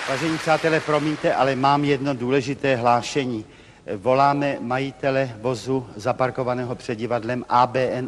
Vážení přátelé, promiňte, ale mám jedno důležité hlášení. Voláme majitele vozu zaparkovaného před divadlem ABN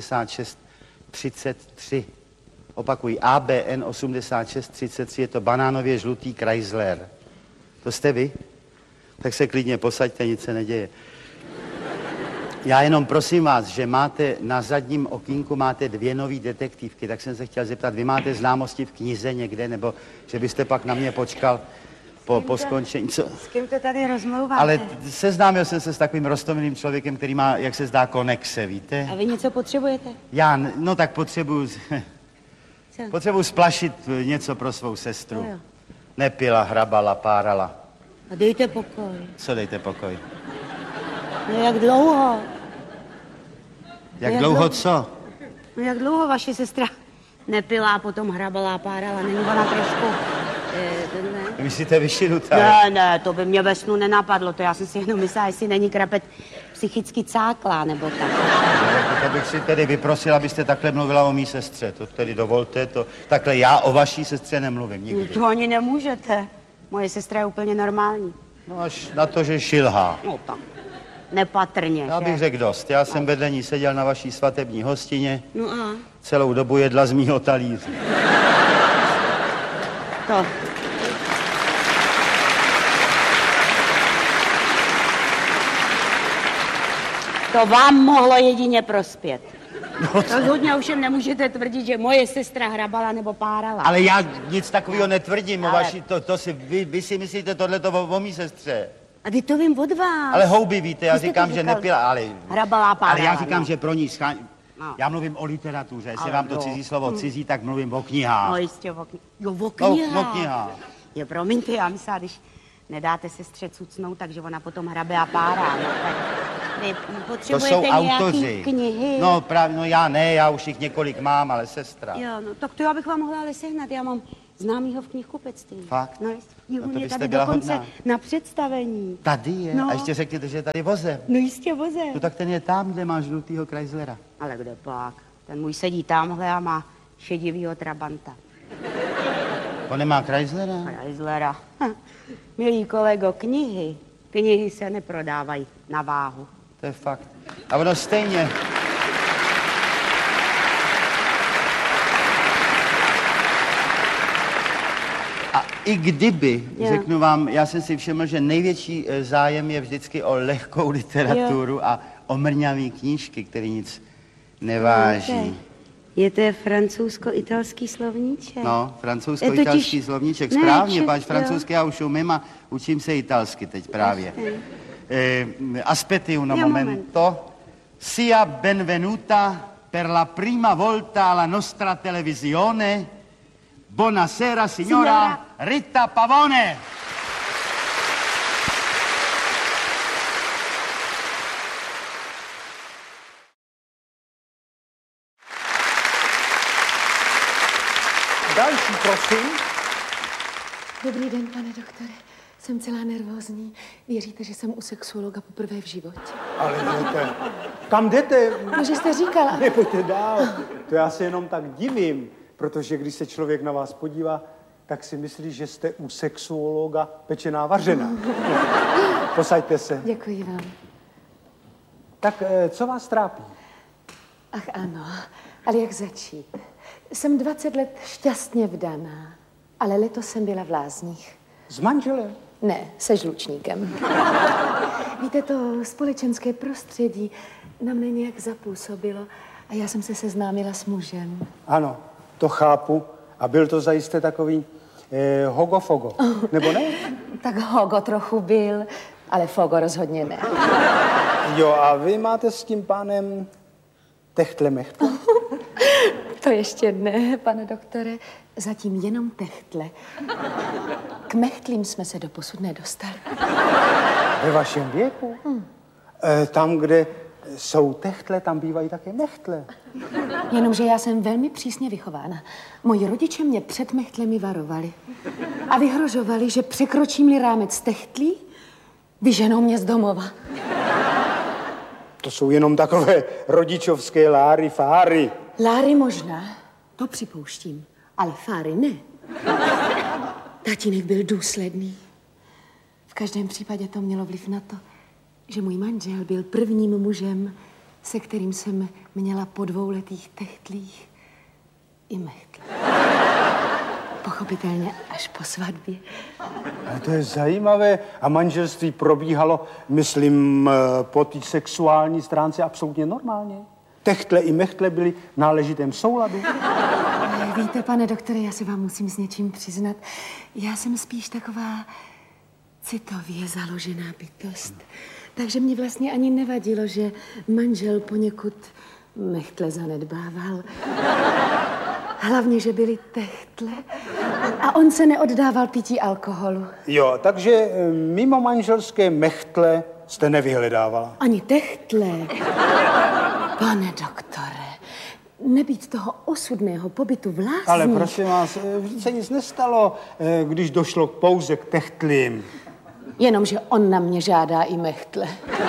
8633. Opakuji, ABN 8633, je to banánově žlutý Chrysler. To jste vy? Tak se klidně posaďte, nic se neděje. Já jenom prosím vás, že máte na zadním okýnku máte 2 nový detektivky, tak jsem se chtěl zeptat, vy máte známosti v knize někde, nebo že byste pak na mě počkal po skončení. Co? S kým to tady rozmlouváte? Ale seznámil jsem se s takovým roztomilým člověkem, který má, jak se zdá, konexe, víte? A vy něco potřebujete? Já, no tak potřebuju splašit něco pro svou sestru. Jo. Nepila, hrabala, párala. A dejte pokoj. Co dejte pokoj? No jak dlouho? Jak dlouho co? No jak dlouho vaše sestra nepila a potom hrabala a párala? Není ona trošku... ne? Myslíte vyšinutá? Ne, to by mě ve snu nenapadlo. To já jsem si jenom myslela, jestli není krapet psychicky cáklá, nebo tak. To bych si tedy vyprosil, abyste takhle mluvila o mý sestře. To tedy dovolte, to... Takhle já o vaší sestře nemluvím nikdy. To ani nemůžete. Moje sestra je úplně normální. No až na to, že šilhá. No tak, nepatrně. Já bych řekl dost. Já jsem vedle ní seděl na vaší svatební hostině. No a? Celou dobu jedla z mýho talíře. To. To vám mohlo jedině prospět. Rozhodně ovšem nemůžete tvrdit, že moje sestra hrabala nebo párala. Ale já nic takového netvrdím. Ale... Vy si myslíte tohleto o mý sestře. A ty to vím od vás. Ale houby, víte, já Vy jste říkám, to že říkal, nepila, ale... Hrabala, párala. Ale já říkám, no. že pro ní No. Já mluvím o literatuře, jestli Ale vám to no. cizí slovo cizí, tak mluvím o knihách. No jistě, o knihách. O knihách. Jo, promiňte, já myslím, když nedáte sestře cucnout, takže ona potom hrabe a párá. No, tak vy To potřebujete jsou nějaký autoři. knihy. No právě, no já ne, já už jich několik mám, ale sestra. Jo, no tak to já bych vám mohla ale sehnat, já mám známýho v knihkupectví. Fakt? No jistě, jo, No to on je byste tady byla dokonce hodná. na představení. Tady je, No. a ještě řekněte, že je tady vozem. No jistě voze. No tak ten je tam, kde má žlutýho Chryslera. Ale kde pak? Ten můj sedí tamhle a má šedivýho Trabanta. On nemá Chryslera? Chryslera. Milý kolego, knihy se neprodávají na váhu. To je fakt. A ono stejně... A i kdyby, řeknu vám, já jsem si všiml, že největší zájem je vždycky o lehkou literaturu a o mrňavý knížky, který nic neváží. Je to francouzsko-italský slovníček? No, francouzsko-italský slovníček, správně, páč francouzsky já už umím a učím se italsky teď právě. Aspetti un momento. Sia benvenuta per la prima volta alla nostra televisione. Buonasera, signora Rita Pavone. Další, prosím. Dobrý den, pane doktore. Jsem celá nervózní. Věříte, že jsem u sexuologa poprvé v životě? Ale jdete. Kam jdete? No, že jste říkala. Nepojďte dál. To já se jenom tak divím, protože když se člověk na vás podívá, tak si myslí, že jste u sexuologa pečená vařená. Posaďte se. Děkuji vám. Tak co vás trápí? Ach ano, ale jak začít? Jsem 20 let šťastně vdaná, ale letos jsem byla v lázních. S manželem? Ne, se žlučníkem. Víte, to společenské prostředí na mě nějak zapůsobilo a já jsem se seznámila s mužem. Ano, to chápu. A byl to zajisté takový hogo-fogo, nebo ne? Tak hogo trochu byl, ale fogo rozhodně ne. Jo, a vy máte s tím pánem techtle-mechtle? To ještě ne, pane doktore. Zatím jenom techtle. K mechtlím jsme se doposud nedostali. Ve vašem věku? Tam, kde jsou techtle, tam bývají také mechtle. Jenomže já jsem velmi přísně vychována. Moji rodiče mě před mechtlemi varovali. A vyhrožovali, že překročím-li rámec techtlí, vyženou mě z domova. To jsou jenom takové rodičovské láry, fáry. Láry možná, to připouštím, ale fáry ne. Tatínek byl důsledný. V každém případě to mělo vliv na to, že můj manžel byl prvním mužem, se kterým jsem měla po 2letých techtlích i mechtle. Pochopitelně až po svatbě. Ale to je zajímavé. A manželství probíhalo, myslím, po té sexuální stránce absolutně normálně. Techtle i mechtle byly v náležitém souladu. Víte, pane doktore, já se vám musím s něčím přiznat. Já jsem spíš taková citově založená bytost. Takže mě vlastně ani nevadilo, že manžel poněkud mechtle zanedbával. Hlavně, že byly techtle a on se neoddával pití alkoholu. Jo, takže mimo manželské mechtle jste nevyhledávala. Ani techtle. Pane doktore, nebýt toho osudného pobytu v lázních. Ale prosím vás, vždyť se nic nestalo, když došlo pouze k techtlím. Jenomže on na mě žádá i mechtle.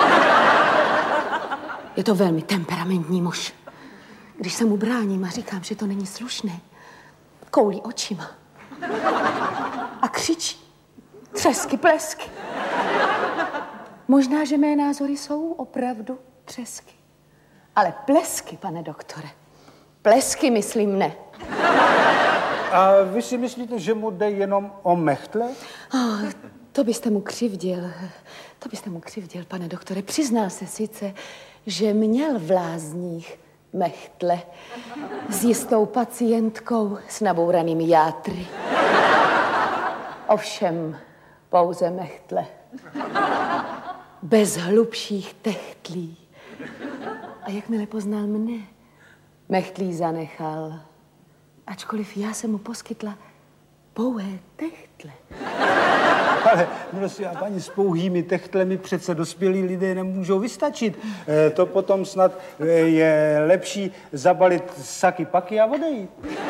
Je to velmi temperamentní muž. Když se mu bráním a říkám, že to není slušné, koulí očima. A křičí. Třesky, plesky. Možná, že mé názory jsou opravdu třesky. Ale plesky, pane doktore. Plesky myslím ne. A vy si myslíte, že mu jde jenom o mechtle? To byste mu křivdil. To byste mu křivdil, pane doktore. Přiznal se sice, že měl v lázních mechtle s jistou pacientkou s nabouranými játry. Ovšem pouze mechtle. Bez hlubších techtlí. A jakmile poznal mne, mechtlí zanechal. Ačkoliv já jsem mu poskytla pouhé techtle. Ale prosím, a paní, s pouhými techtlemi přece dospělí lidé nemůžou vystačit. To potom snad je lepší zabalit saky paky a odejít.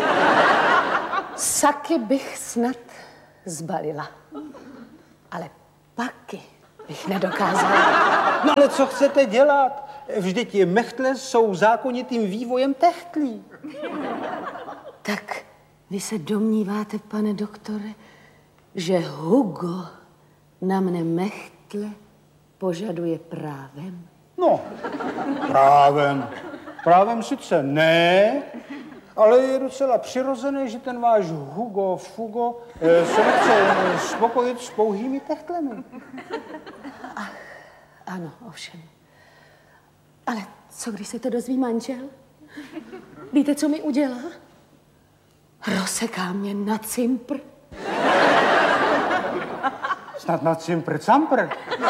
Saky bych snad zbalila. Ale paky bych nedokázala. No ale co chcete dělat? Vždyť mechtle jsou zákonitým vývojem techtlí. Tak vy se domníváte, pane doktore, že Hugo na mne mechtle požaduje právem? No, právem. Právem sice ne, ale je docela přirozené, že ten váš Hugo Fugo se nechce spokojit s pouhými techtlemi. Ach, ano, ovšem. Ale co, když se to dozví manžel? Víte, co mi udělá? Rozseká mě na cimpr. Snad na cimpr-campr.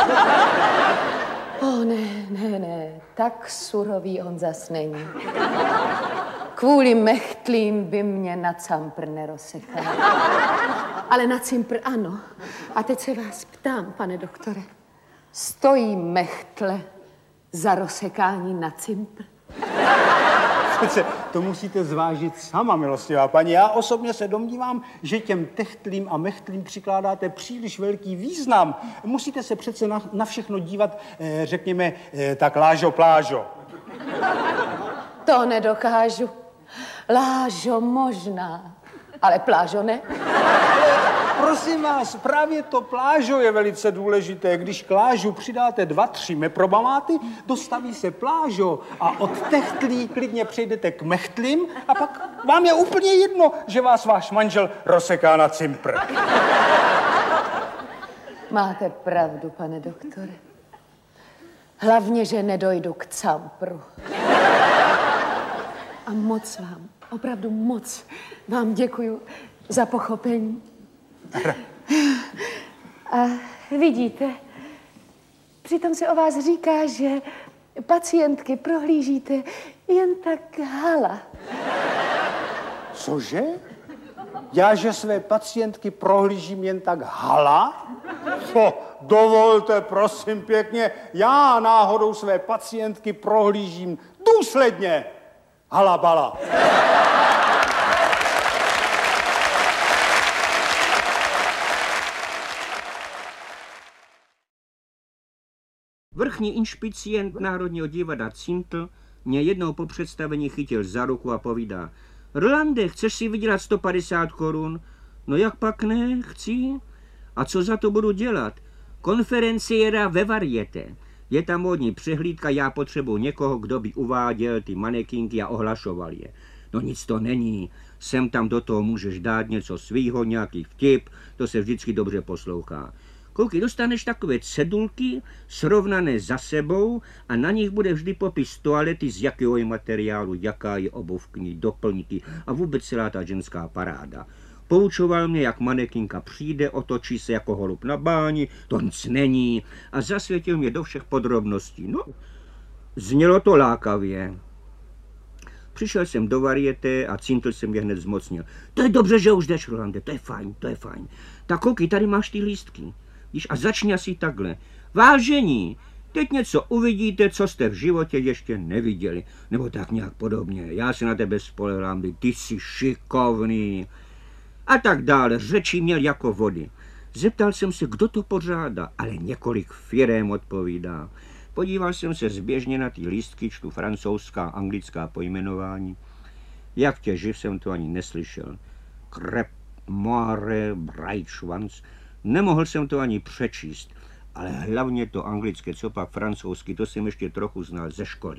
Ne, tak surový on zas není. Kvůli mechtlím by mě na campr nerozsekal. Ale na cimpr ano. A teď se vás ptám, pane doktore. Stojí mechtle za rozsekání na cimpr? Přece to musíte zvážit sama, milostivá paní. Já osobně se domnívám, že těm techtlím a mechtlím přikládáte příliš velký význam. Musíte se přece na všechno dívat, řekněme, tak lážo plážo. To nedokážu. Lážo možná, ale plážo ne. Prosím vás, právě to plážo je velice důležité. Když k lážu přidáte 2-3 meprobamáty, dostaví se plážo a od techtlí klidně přejdete k mechtlím a pak vám je úplně jedno, že vás váš manžel rozseká na cimpr. Máte pravdu, pane doktore. Hlavně, že nedojdu k campru. A moc vám, opravdu moc vám děkuju za pochopení. A vidíte, přitom se o vás říká, že pacientky prohlížíte jen tak hala. Cože? Já, že své pacientky prohlížím jen tak hala? Dovolte, prosím pěkně, já náhodou své pacientky prohlížím důsledně. Hala bala. Vrchní inšpicient Národního divadla Cintl mě jednou po představení chytil za ruku a povídá: Rolande, chceš si vydělat 150 korun? No jak pak ne, chci? A co za to budu dělat? Konferenciéra ve Varieté. Je tam módní přehlídka, já potřebuji někoho, kdo by uváděl ty manekinky a ohlašoval je. No nic to není. Sem tam do toho můžeš dát něco svýho, nějaký vtip, to se vždycky dobře poslouchá. Koukej, dostaneš takové cedulky, srovnané za sebou a na nich bude vždy popis toalety, z jakého je materiálu, jaká je obuv k ní, doplňky a vůbec celá ta ženská paráda. Poučoval mě, jak manekinka přijde, otočí se jako holub na báni, to nic není a zasvětil mě do všech podrobností. No, znělo to lákavě. Přišel jsem do Varieté a Cintl se mě hned zmocnil. To je dobře, že už jdeš, Rolande, to je fajn, to je fajn. Tak koukej, tady máš ty lístky. Víš, a začni asi takhle. Vážení, teď něco uvidíte, co jste v životě ještě neviděli. Nebo tak nějak podobně. Já se na tebe spolehám, ty jsi šikovný. A tak dále, řeči měl jako vody. Zeptal jsem se, kdo to pořádá, ale několik firem odpovídá. Podíval jsem se zběžně na ty lístky, čtu francouzská, anglická pojmenování. Jak tě živ, jsem to ani neslyšel. Krep, moire, Breitschwanz. Nemohl jsem to ani přečíst, ale hlavně to anglické, co pak francouzsky, to jsem ještě trochu znal ze školy.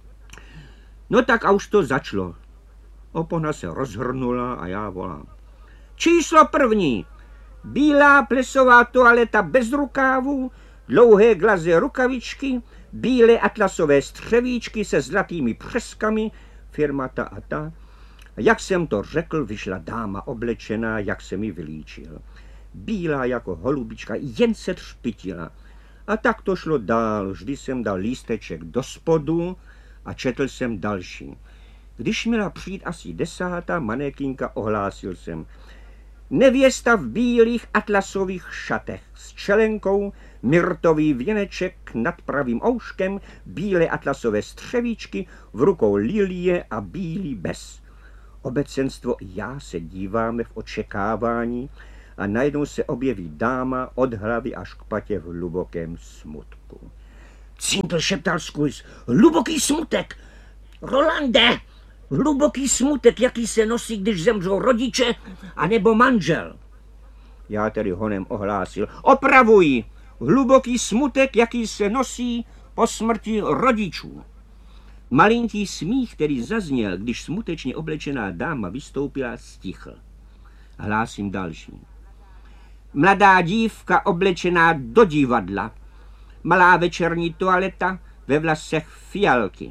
No tak a už to začalo. Opona se rozhrnula a já volám. Číslo první. Bílá plesová toaleta bez rukávů, dlouhé glaze rukavičky, bílé atlasové střevíčky se zlatými přeskami, firma ta a ta. A jak jsem to řekl, vyšla dáma oblečená, jak se mi vylíčil. Bílá jako holubička, jen se třpitila. A tak to šlo dál, vždy jsem dal lísteček do spodu a četl jsem další. Když měla přijít asi 10. manekinka, ohlásil jsem. Nevěsta v bílých atlasových šatech s čelenkou, myrtový věneček nad pravým ouškem, bílé atlasové střevíčky, v rukou lilie a bílý bez. Obecenstvo i já se díváme v očekávání a najednou se objeví dáma od hlavy až k patě v hlubokém smutku. Cintl šeptal skrz. Hluboký smutek! Rolande! Hluboký smutek, jaký se nosí, když zemřou rodiče anebo manžel. Já tedy honem ohlásil. Opravuji! Hluboký smutek, jaký se nosí po smrti rodičů. Malinký smích, který zazněl, když smutečně oblečená dáma vystoupila, stichl. Hlásím další. Mladá dívka oblečená do divadla. Malá večerní toaleta, ve vlasech fialky.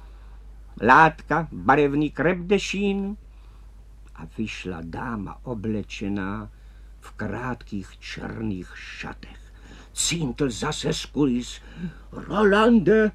Látka, barevný krepdešín a vyšla dáma oblečená v krátkých černých šatech. Cintl zase z kulis. Rolande,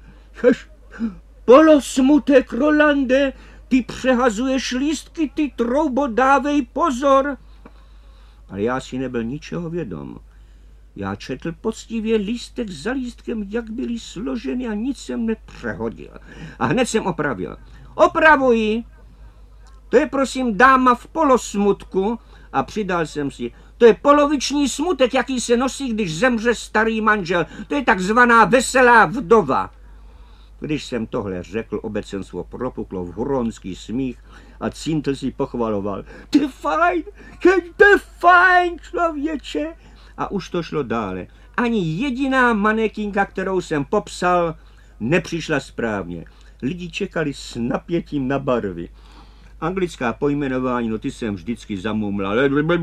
polosmutek, Rolande, ty přehazuješ lístky, ty troubo, dávej pozor. Ale já si nebyl ničeho vědom. Já četl poctivě lístek za lístkem, jak byly složeny a nic jsem nepřehodil. A hned jsem opravil. Opravuji! To je prosím dáma v polosmutku a přidal jsem si. To je poloviční smutek, jaký se nosí, když zemře starý manžel. To je takzvaná veselá vdova. Když jsem tohle řekl, obecenstvo propuklo v huronský smích a Cintl si pochvaloval. To je fajn, člověče. A už to šlo dále. Ani jediná manekinka, kterou jsem popsal, nepřišla správně. Lidi čekali s napětím na barvy. Anglická pojmenování, no ty jsem vždycky zamumlal.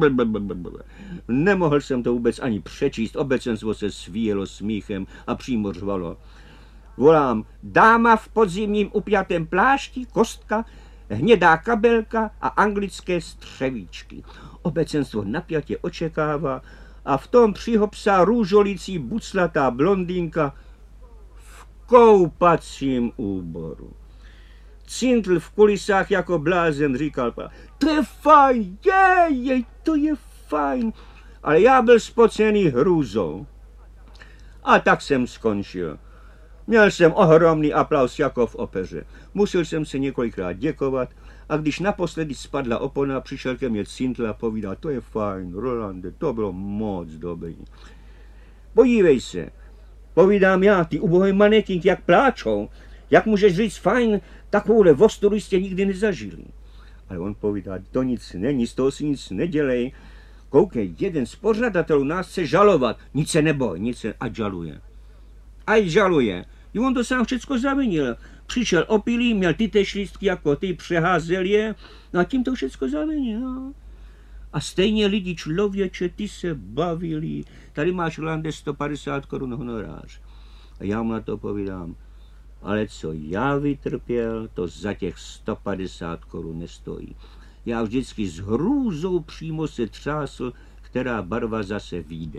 Nemohl jsem to vůbec ani přečíst. Obecenstvo se svíjelo smíchem a přímo řvalo. Volám, dáma v podzimním upjatém plášti, kostka, hnědá kabelka a anglické střevíčky. Obecenstvo napjatě očekává a v tom přihopsá růžolící buclatá blondýnka v koupacím úboru. Cintl v kulisách jako blázen říkal, to je fajn, to je fajn, ale já byl spocený hrůzou. A tak jsem skončil. Měl jsem ohromný aplaus jako v opeře. Musel jsem se několikrát děkovat a když naposledy spadla opona, přišel ke mně Cintl a povídal, to je fajn, Rolande, to bylo moc dobrý. Podívej se, povídám já, ty ubohé manekinky, jak pláčou, jak můžeš říct fajn, takovouhle vostoru jste nikdy nezažili. Ale on povídá, to nic není, z toho si nic nedělej, Koukej, jeden z pořadatelů nás chce žalovat. Nic se neboj, ať žaluje. Ať žaluje. I on to sám všecko zavinil. Přišel opilý, měl tytéž lístky jako ty, přeházel je, no a tím to všecko zavinil. No. A stejně lidi, člověče, ty se bavili. Tady máš, Rolande, 150 korun honorář. A já mu na to povídám, ale co já vytrpěl, to za těch 150 korun nestojí. Já vždycky s hrůzou přímo se třásl, která barva zase vyjde.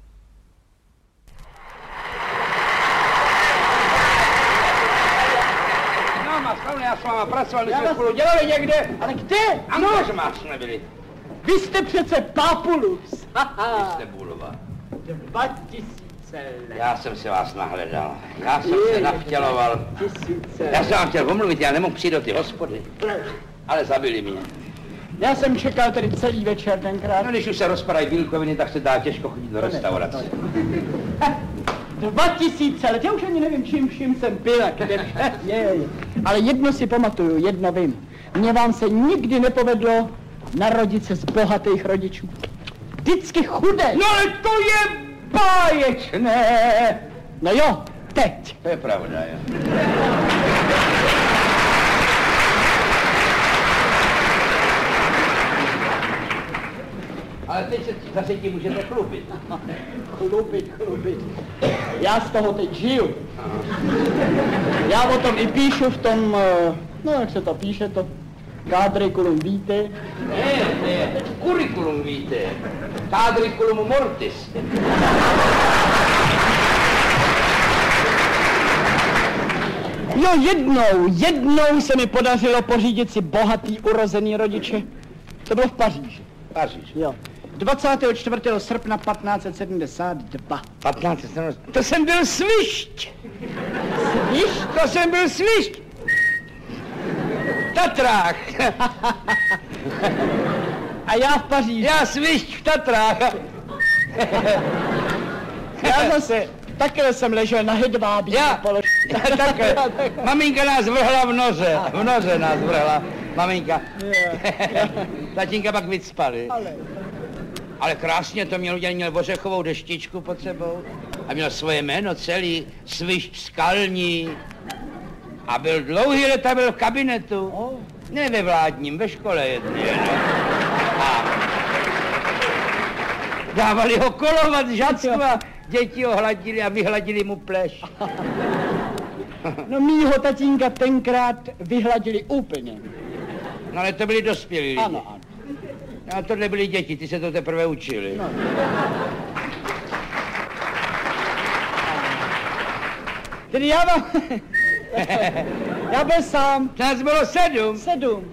Já s váma pracoval, my jsme spolu dělali někde. Ale kde? Angažmá jsme byli. Vy jste přece Papulus. Vy jste Bulova. 2000 let. Já jsem se vás nahledal. Já jsem se navtěloval. 2000 Já jsem vám chtěl omluvit, já nemohl přijít do ty hospody. Ale zabili mě. Já jsem čekal tady celý večer tenkrát. No, když už se rozpadají bílkoviny, tak se dá těžko chodit do restaurace. 2000 let, já už ani nevím, čím vším jsem pil a kde je. Ale jedno si pamatuju, jedno vím. Mně vám se nikdy nepovedlo narodit se z bohatých rodičů. Vždycky chudé. No ale to je báječné. No jo, teď. To je pravda, jo. Ale teď se zase tím můžete chlubit. Chlubit. Já z toho teď žiju. Já o tom i píšu v tom, no jak se to píše, to Quadriculum vitae. Ne, curriculum vitae. Quadriculum mortis. Jo, jednou se mi podařilo pořídit si bohatý urozený rodiče. To bylo v Paříži. Paříž. Jo. 24. srpna 1572. 1572. To jsem byl svišť. Svišť? To jsem byl svišť. V Tatrách. A já v Paříži. Já svišť v Tatrách. Já zase takhle jsem ležel na hedvábí. Já takhle. Maminka nás vrhla v noře. V noře nás vrhla. Maminka. Tatínka pak vycpali. Ale krásně to měl udělat, měl ořechovou deštičku pod sebou a měl svoje jméno celý, svišť skalní. A byl dlouhý leta, byl v kabinetu. Ne ve vládním, ve škole jedné. A dávali ho kolovat žacku a děti ho hladili a vyhladili mu pleš. No mýho tatínka tenkrát vyhladili úplně. No ale to byli dospělí lidi. Ano. A tohle byly děti, ty se to teprve učili. No. Tedy já vám... já byl sám. Nás bylo 7. 7.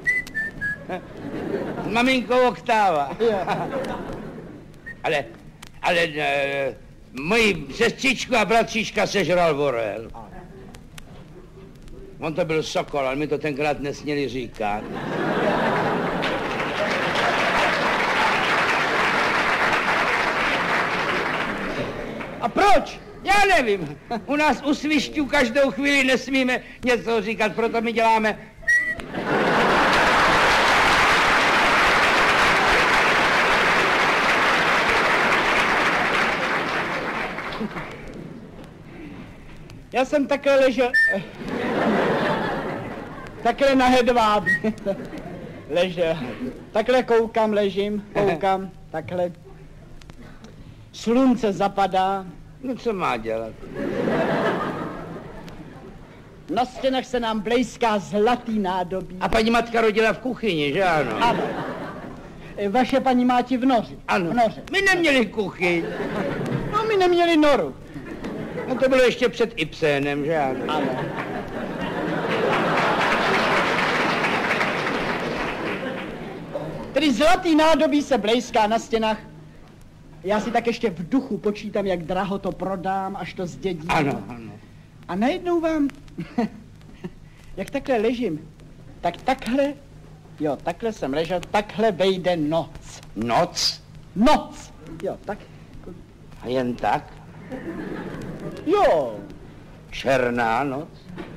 S maminkou oktáva. Ale moji sestřičku a bratříčka sežral vorel. On to byl sokol, ale mi to tenkrát nesměli říkat. A proč? Já nevím. U nás u svišťů každou chvíli nesmíme něco říkat, proto my děláme... Já jsem takhle ležel... takhle na hedvábí. Ležel. Takhle koukám, ležím, takhle. Slunce zapadá. No co má dělat? Na stěnách se nám blejská zlatý nádobí. A paní matka rodila v kuchyni, že ano? Ano. Vaše paní máti v noři. Ano. V noře. My neměli kuchyň. No, my neměli noru. No to bylo ještě před Ibsenem, že ano? Ano. Tedy zlatý nádobí se blejská na stěnách. Já si tak ještě v duchu počítám, jak draho to prodám, až to zdědím. Ano. A najednou vám, jak takhle ležím, tak takhle, jo, takhle jsem ležel, takhle vejde noc. Noc? Noc! Jo, tak. A jen tak? Jo. Černá noc?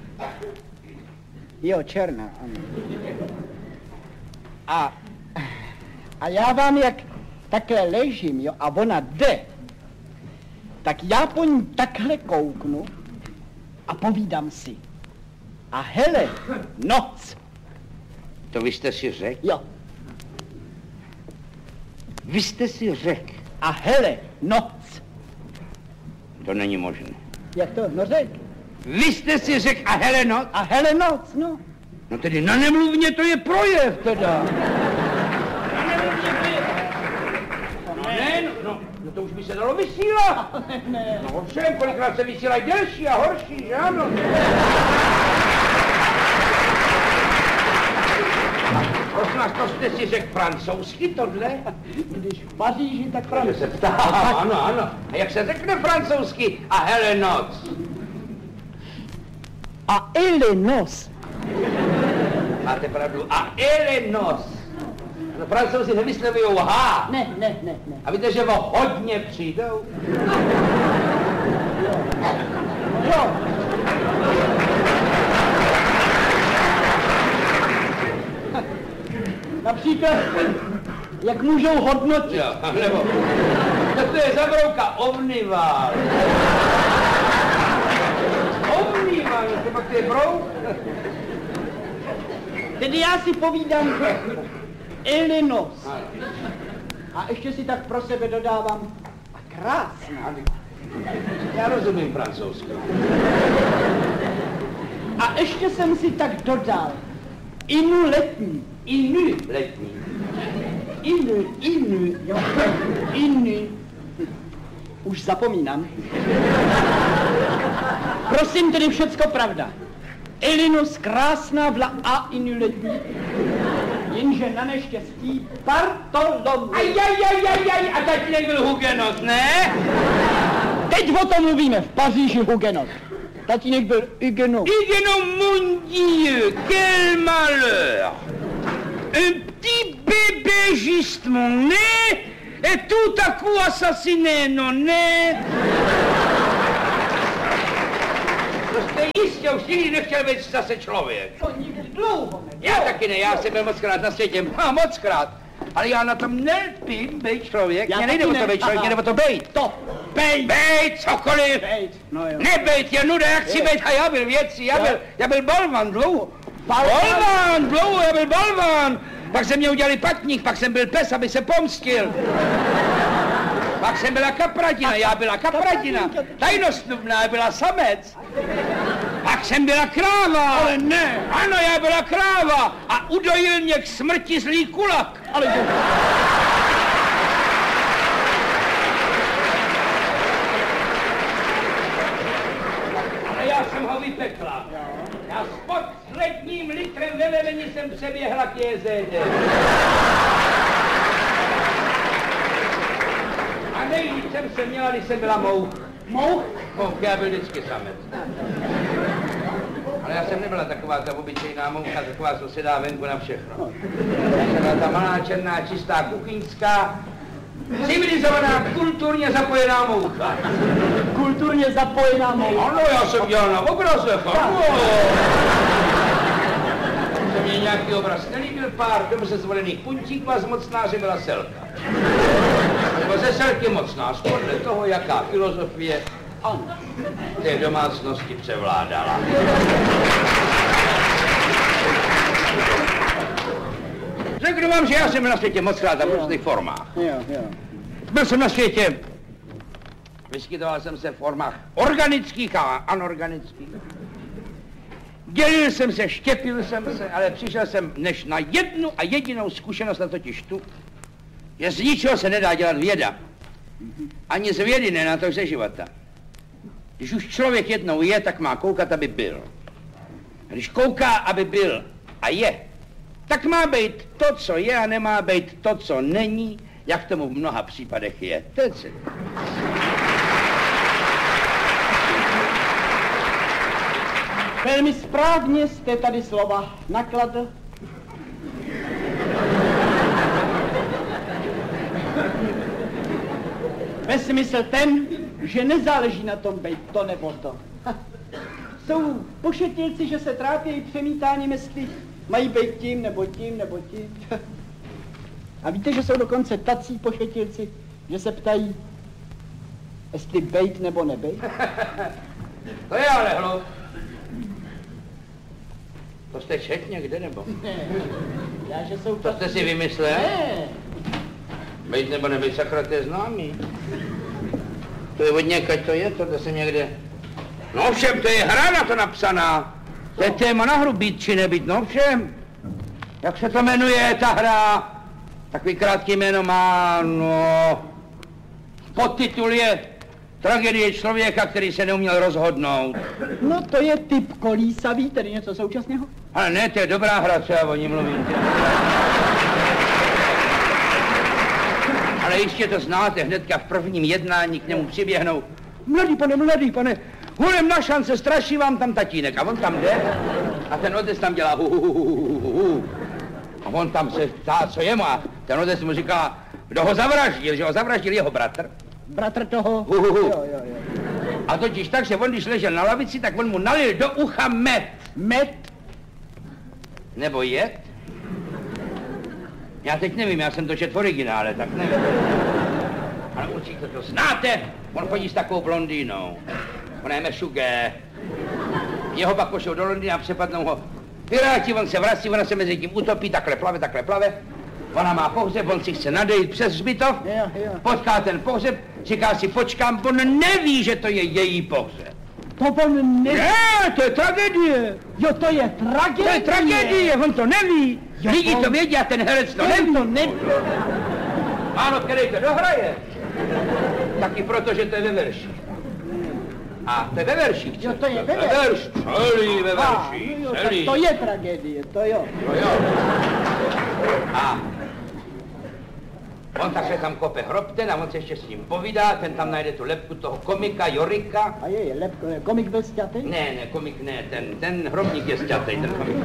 Jo, černá, ano. A já vám takhle ležím, jo, a ona jde, tak já po ní takhle kouknu a povídám si. A hele, noc. To vy jste si řekl? Jo. Vy jste si řekl. A hele, noc. To není možné. Jak to? No řek. Vy jste si řekl a hele noc? A hele, noc, no. No tedy na nemluvně to je projev teda. No to už by se dalo vysílat. Ne. No ovšem, kolikrát se vysílají delší a horší, že ano? Prosím vás, to jste si řekl francouzsky tohle? Když v Paříži, tak Že francouzsky. se ptá, ano, ano. A jak se řekne francouzsky a hele noc? A hele, nos. Máte pravdu, a hele noc. No Francouzi nevyslovujou H. Ne. A víte, že o hodně přijdou? Jo. Například, jak můžou hodnotit. Jo, nebo... To je zabrouka omnival. Omnival, to pak je brouk. Tedy já si povídám Elenos. A ještě si tak pro sebe dodávám a krásná. Já rozumím francouzsky. A ještě jsem si tak dodal inu letní. Inu letní. Inu. Už zapomínám. Prosím, tedy všecko pravda. Elinus krásná vla a inu letní. Jenže na neštěstí Bartolomej. Ajajajajaj, a tatínek byl hugenot, ne? Teď o tom mluvíme, v Paříži hugenot. Tatínek byl hugenot. Hugenot, mon Dieu, quel malheur! Un petit bébé justement né, et tout à coup assassiné, non ne? To jste jistě už nikdy nechtěl být zase člověk. To nikdy dlouho ne. Já taky ne, já jsem byl mockrát na světě, mockrát. Ale já na tom nelpím být člověk, Já mě nejde o taky to ne. být člověk, mě jde o to být. To, bejt. Bejt, cokoliv. Bejt, no jo. Nebejt je nuda, jak chci bejt, a já byl věcí, já byl balvan dlouho. Balvan, dlouho, já byl balvan. Pak se mě udělali patník, pak jsem byl pes, aby se pomstil. Pak jsem byla kapratina, já byla kapratina. Tajnostnubná, já byla samec. Pak jsem byla kráva. Ale ne. Ano, já byla kráva a udojil mě k smrti zlý kulak. Ale to... Ale já jsem ho vypekla. Já s posledním litrem ve vemeni jsem přeběhla k jezéře. A nejvíc jsem se měla, když jsem byla mouch. Mouch? Mouch, já byl vždycky samec. Ale já jsem nebyla taková ta obyčejná moucha, taková, co se dá venku na všechno. Já jsem byla ta malá, černá, čistá, kuchyňská, civilizovaná, kulturně zapojená moucha. Kulturně zapojená moucha. Ano, já jsem dělal na obrazech, ano. Se mě nějaký obraz nelíbil, pár dobře zvolených puntíků a z mocnáře byla selka. Nebo ze selky mocnář, podle toho, jaká filozofie té domácnosti převládala. Řeknu vám, že já jsem byl na světě mockrát a v různých formách. Jo. Byl jsem na světě, vyskytoval jsem se v formách organických a anorganických. Dělil jsem se, štěpil jsem se, ale přišel jsem než na jednu a jedinou zkušenost, na totiž tu, že z ničeho se nedá dělat věda. Ani z vědy ne, na to ze života. Když už člověk jednou je, tak má koukat, aby byl. A když kouká, aby byl a je, tak má být to, co je, a nemá být to, co není, jak tomu v mnoha případech je. To je celé. Velmi správně jste tady slova nakladl. Ve smysl ten, že nezáleží na tom být to nebo to. Jsou pošetilci, že se trápějí přemítáním, jestli mají být tím nebo tím nebo tím. A víte, že jsou dokonce tací pošetilci, že se ptají, jestli bejt nebo nebejt? To je ale hlo. To jste čet někde, nebo? Ne, já, že jsou To jste si vymyslel? Ne. Bejt nebo nebejt, sakra, to je známý. To je od někaď to je, to jsem někde... No všem, to je hra na to napsaná. To je téma na hru, být či nebýt, no všem. Jak se to jmenuje, ta hra? Takový krátký jméno má, no... Podtitul je Tragédie člověka, který se neuměl rozhodnout. No to je typ kolísavý, tedy něco současného? Ale ne, to je dobrá hra, co já o ní mluvím. Ale jistě to znáte, hnedka v prvním jednání k němu přiběhnou. Mladý pane, hulem na šance, straší vám tam tatínek. A on tam jde a ten otec tam dělá hu. A on tam se ptá, co je mu. A ten otec mu říká, kdo ho zavraždil, že ho zavraždil jeho bratr. Bratr toho? Jo. A totiž tak, že on, když ležel na lavici, tak on mu nalil do ucha med. Med? Nebo jed? Já teď nevím, já jsem to čet v originále, tak nevím. Ale určitě to znáte, on chodí s takovou blondýnou. Ona je Mešugé. Jeho pak pošlou do Londýna a přepadnou ho. Piráti, on se vrací, ona se mezi tím utopí, takhle plave. Ona má pohřeb, on si chce nadejít přes hřbitov, potká ten pohřeb, říká si počkám, on neví, že to je její pohřeb. To on neví? Ne, to je tragédie. Jo, to je tragédie. To je tragédie, on to neví. Lidi to vědí a ten herec to neví. Ano, který to dohraje. Taky proto, že to je ve verších. A to je ve verších. Jo, to je ve verších. Celý ve verších, celý. To je tragédie, to jo. A on takhle tam kope hrob ten a on se ještě s ním povídá, ten tam najde tu lebku toho komika, Jorika. A je lebka, komik byl sťatý? Ne, komik ne, ten hrobník je sťatý, ten komik.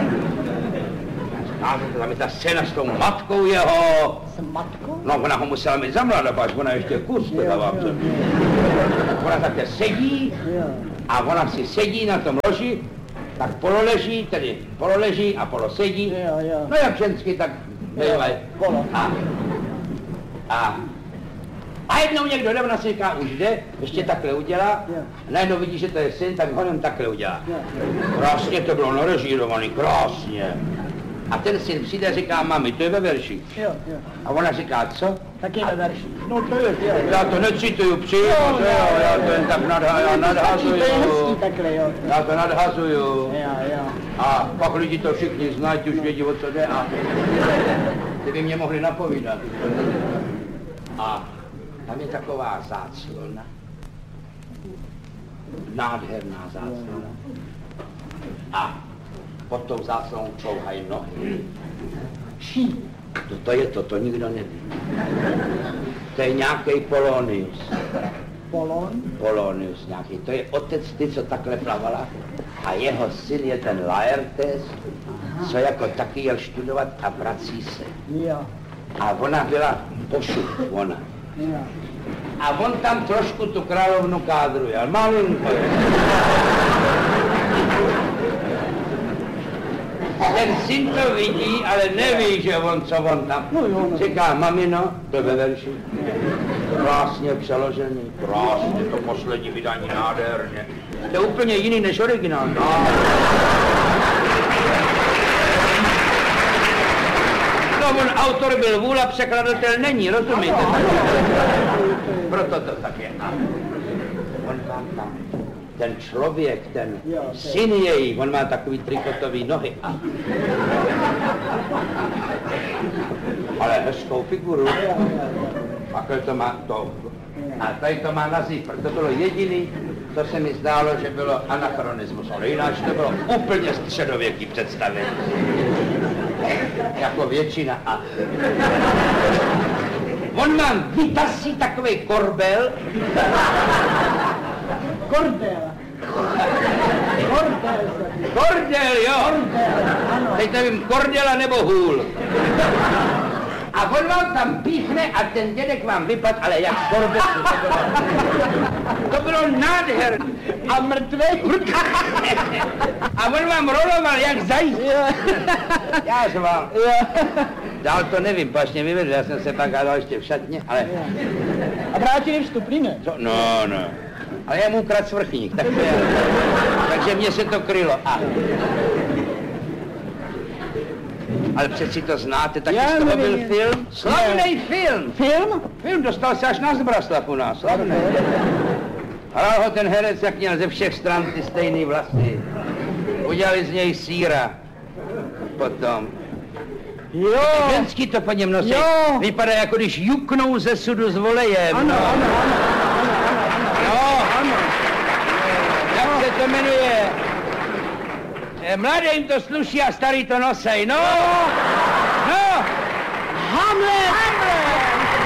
A tam je ta scéna s tou matkou jeho. S matkou? No, ona ho musela mít za mladá, až ona ještě kus teda vám. Ona takhle sedí a ona si sedí na tom loži, tak pololeží a polosedí. No jak žensky, tak bývají. A jednou někdo jde, ona si říká, už jde, ještě takhle udělá. A najednou vidí, že to je syn, tak honem takhle udělá. Krásně to bylo narežírovaný, krásně. A ten syn přijde a říká, mami, to je ve verších. A ona říká, co? Tak je ve verších. No to je, já to necituju přímo, já to jen tak nadhazuju. Já to nadhazuju. A pak lidi to všichni znají, už vědí, o co jde a ty by mě mohli napovídat. A tam je taková záclona. Nádherná záclona. A pod tou záclonou čouhají nohy. To nikdo neví. To je nějaký Polonius. Polonius nějaký. To je otec ty, co takhle plavala. A jeho syn je ten Laertes, co jako taky jel studovat a vrací se. A ona byla pošuch, ona. A on tam trošku tu královnu kádruje, ale malinko. Ten syn to vidí, ale neví, že co on tam. Říká, mamino, to je ve verši. Krásně přeložený, krásně, to poslední vydání nádherně. To je úplně jiný než originál. No, on autor byl vůl a překladatel není, rozumíte? Proto to tak je. On tam ten člověk, ten syn její, on má takový trikotový nohy. Ale hezkou figuru. Takhle to má to. A tady to má nazýv, proto bylo jediný, co se mi zdálo, že bylo anachronismus. Ale jinak to bylo úplně středověký představení. Jako většina. A on má vytasí takovej korbel. Kordel, jo. Teď nevím, kordela nebo hůl. A on vám tam píchne a ten dědek vám vypad, ale jak z korbetu. To bylo nádherné. A mrtvej? A on vám roloval jak zajíc. Já jsem vám. Dál to nevím, pašně vyvedl, já jsem se pak hádal ještě v šatně, ale... A vrátili vstupný, ne? No. Ale já mu ukradl svrchník, tak to je... Takže mně se to krylo. Ale přeci to znáte, taky z toho byl film. Slavnej film! Film? Film dostal se až na Zbraslav u nás, slavnej. Hrál ho ten herec, jak měl ze všech stran ty stejný vlasy. Udělali z něj síra. Potom. Jo. Ženský to po něm nosí. Jo. Vypadá, jako když juknou ze sudu s volejem. Ano. Jak se to jmenuje? Mladým to sluší a starý to nosej, no! Hamlet!